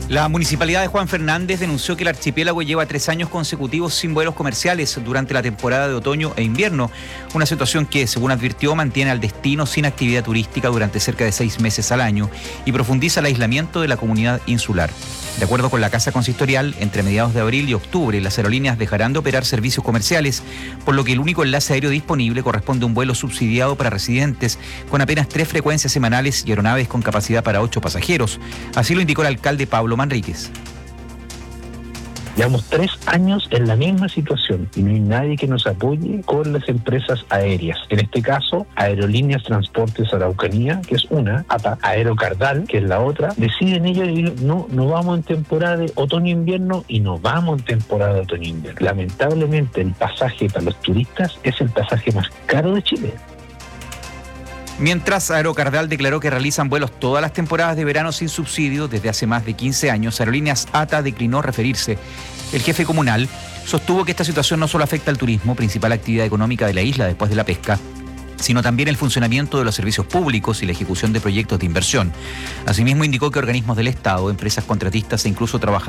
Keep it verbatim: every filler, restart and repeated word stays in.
La municipalidad de Juan Fernández denunció que el archipiélago lleva tres años consecutivos sin vuelos comerciales durante la temporada de otoño e invierno, una situación que, según advirtió, mantiene al destino sin actividad turística durante cerca de seis meses al año y profundiza el aislamiento de la comunidad insular. De acuerdo con la Casa Consistorial, entre mediados de abril y octubre las aerolíneas dejarán de operar servicios comerciales, por lo que el único enlace aéreo disponible corresponde a un vuelo subsidiado para residentes con apenas tres frecuencias semanales y aeronaves con capacidad para ocho pasajeros. Así lo indicó el alcalde Pablo Manríquez. Llevamos tres años en la misma situación y no hay nadie que nos apoye con las empresas aéreas. En este caso, Aerolíneas Transportes Araucanía, que es una, A T A, Aerocardal, que es la otra, deciden ellos y dicen, no, no vamos en temporada de otoño-invierno y no vamos en temporada de otoño-invierno. Lamentablemente, el pasaje para los turistas es el pasaje más caro de Chile. Mientras Aerocardal declaró que realizan vuelos todas las temporadas de verano sin subsidio desde hace más de quince años, Aerolíneas A T A declinó referirse. El jefe comunal sostuvo que esta situación no solo afecta al turismo, principal actividad económica de la isla después de la pesca, sino también el funcionamiento de los servicios públicos y la ejecución de proyectos de inversión. Asimismo, indicó que organismos del Estado, empresas contratistas e incluso trabajadores